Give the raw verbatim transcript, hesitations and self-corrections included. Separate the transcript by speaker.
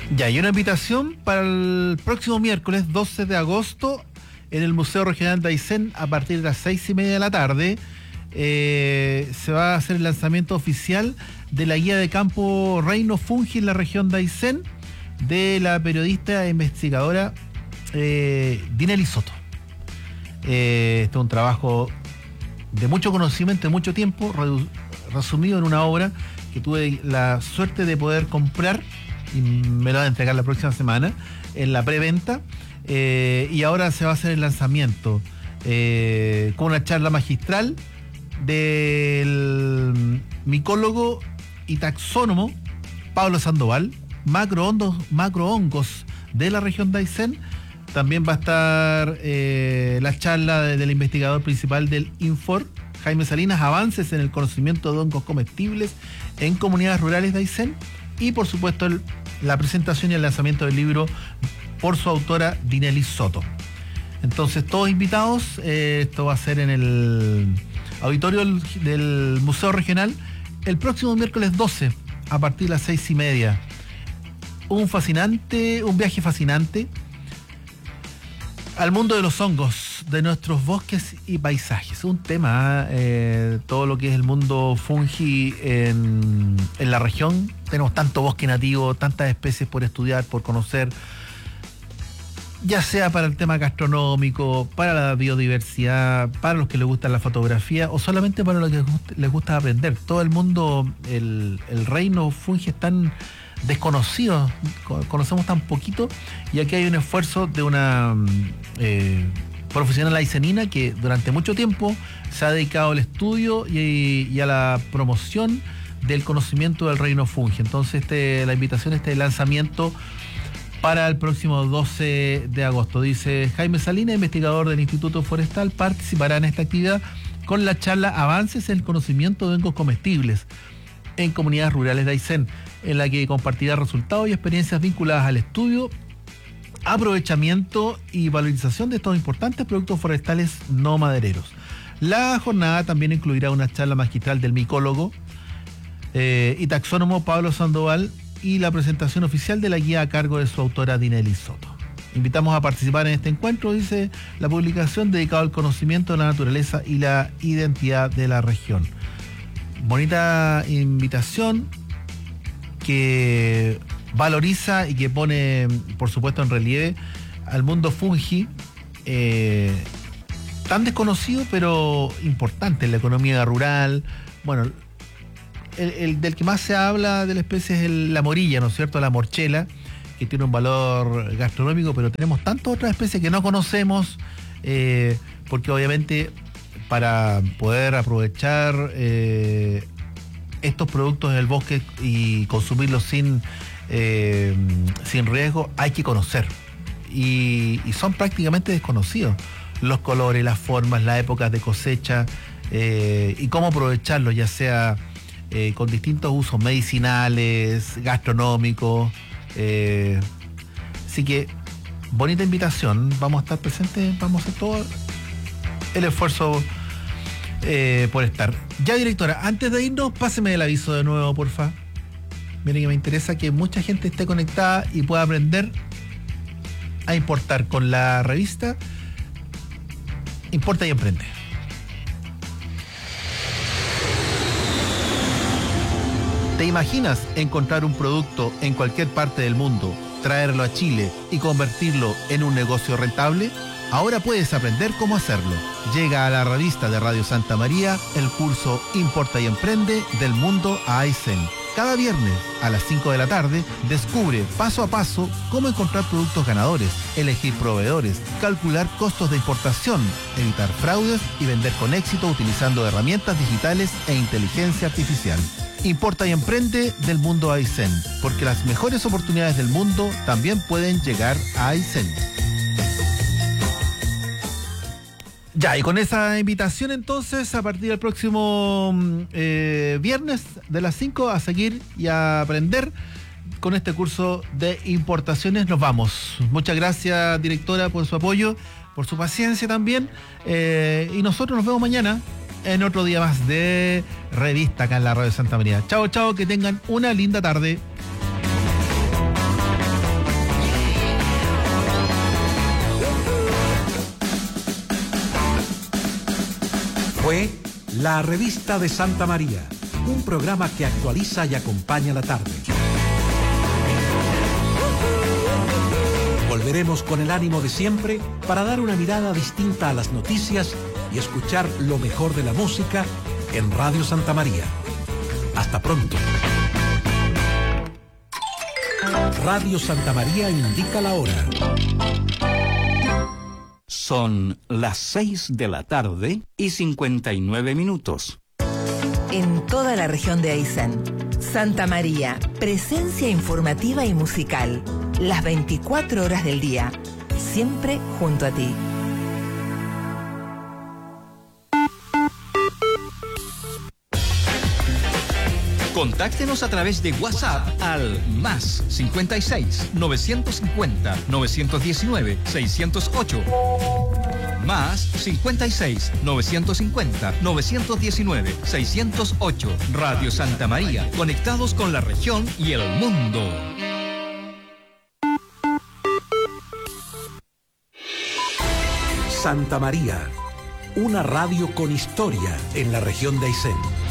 Speaker 1: Ya, y una invitación para el próximo miércoles doce de agosto en el Museo Regional de Aysén a partir de las seis y media de la tarde. Eh, se va a hacer el lanzamiento oficial de la guía de campo Reino Fungi en la región de Aysén de la periodista e investigadora eh, Dinely Soto. Eh, este es un trabajo de mucho conocimiento, de mucho tiempo, redu- resumido en una obra que tuve la suerte de poder comprar y me lo van a entregar la próxima semana en la preventa, eh, y ahora se va a hacer el lanzamiento eh, con una charla magistral del micólogo y taxónomo Pablo Sandoval, macrohongos, macrohongos de la región de Aysén. También va a estar eh, la charla de, del investigador principal del INFOR, Jaime Salinas, avances en el conocimiento de hongos comestibles en comunidades rurales de Aysén, y por supuesto el, la presentación y el lanzamiento del libro por su autora Dinely Soto. Entonces todos invitados, eh, esto va a ser en el auditorio del, del Museo Regional el próximo miércoles doce a partir de las seis y media. Un fascinante, un viaje fascinante al mundo de los hongos, de nuestros bosques y paisajes. Un tema, eh, todo lo que es el mundo fungi en, en la región. Tenemos tanto bosque nativo, tantas especies por estudiar, por conocer, ya sea para el tema gastronómico, para la biodiversidad, para los que les gusta la fotografía o solamente para los que les gusta, les gusta aprender. Todo el mundo, el, el reino fungi es tan desconocidos, conocemos tan poquito, y aquí hay un esfuerzo de una eh, profesional aysenina que durante mucho tiempo se ha dedicado al estudio y, y a la promoción del conocimiento del reino fungi. Entonces este, la invitación, este lanzamiento para el próximo doce de agosto. Dice Jaime Salinas, investigador del Instituto Forestal, participará en esta actividad con la charla Avances en el conocimiento de hongos comestibles en comunidades rurales de Aysén, en la que compartirá resultados y experiencias vinculadas al estudio, aprovechamiento y valorización de estos importantes productos forestales no madereros. La jornada también incluirá una charla magistral del micólogo eh, y taxónomo Pablo Sandoval y la presentación oficial de la guía a cargo de su autora Dinely Soto. Invitamos a participar en este encuentro, dice la publicación, dedicado al conocimiento de la naturaleza y la identidad de la región. Bonita invitación que valoriza y que pone, por supuesto, en relieve al mundo fungi, eh, tan desconocido pero importante en la economía rural. Bueno, el, el del que más se habla de la especie es el, la morilla, ¿no es cierto? La morchela, que tiene un valor gastronómico, pero tenemos tantas otras especies que no conocemos, eh, porque obviamente para poder aprovechar eh, estos productos en el bosque y consumirlos sin, eh, sin riesgo, hay que conocer. Y, y son prácticamente desconocidos los colores, las formas, las épocas de cosecha, eh, y cómo aprovecharlos, ya sea eh, con distintos usos medicinales, gastronómicos. Eh, así que, bonita invitación. Vamos a estar presentes, vamos a hacer todo el esfuerzo eh, por estar. Ya, directora, antes de irnos, páseme el aviso de nuevo, porfa. Miren que me interesa que mucha gente esté conectada y pueda aprender a importar con la revista Importa y Emprende. ¿Te imaginas encontrar un producto en cualquier parte del mundo, traerlo a Chile y convertirlo en un negocio rentable? Ahora puedes aprender cómo hacerlo. Llega a la revista de Radio Santa María el curso Importa y Emprende del Mundo a Aysén. Cada viernes a las cinco de la tarde descubre paso a paso cómo encontrar productos ganadores, elegir proveedores, calcular costos de importación, evitar fraudes y vender con éxito utilizando herramientas digitales e inteligencia artificial. Importa y Emprende del Mundo a Aysén, porque las mejores oportunidades del mundo también pueden llegar a Aysén. Ya, y con esa invitación entonces, a partir del próximo eh, viernes de las cinco, a seguir y a aprender con este curso de importaciones. Nos vamos. Muchas gracias, directora, por su apoyo, por su paciencia también. Eh, y nosotros nos vemos mañana en otro día más de revista acá en la Radio Santa María. Chao, chao, que tengan una linda tarde.
Speaker 2: Fue La Revista de Santa María, un programa que actualiza y acompaña la tarde. Volveremos con el ánimo de siempre para dar una mirada distinta a las noticias y escuchar lo mejor de la música en Radio Santa María. Hasta pronto. Radio Santa María indica la hora.
Speaker 3: Son las seis de la tarde y cincuenta y nueve minutos.
Speaker 4: En toda la región de Aysén, Santa María, presencia informativa y musical, las veinticuatro horas del día, siempre junto a ti.
Speaker 5: Contáctenos a través de WhatsApp al más cincuenta y seis, novecientos cincuenta, novecientos diecinueve, seiscientos ocho. Más cincuenta y seis, novecientos cincuenta, novecientos diecinueve, seiscientos ocho. Radio Santa María, conectados con la región y el mundo.
Speaker 2: Santa María, una radio con historia en la región de Aysén.